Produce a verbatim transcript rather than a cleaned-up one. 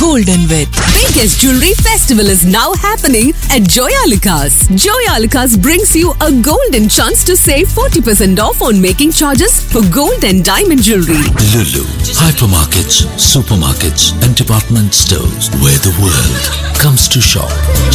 golden with. Biggest jewelry festival is now happening at Joyalukas. Joyalukas brings you a golden chance to save forty percent off on making charges for gold and diamond jewelry. Lulu, hypermarkets, supermarkets and department stores where the world comes to shop.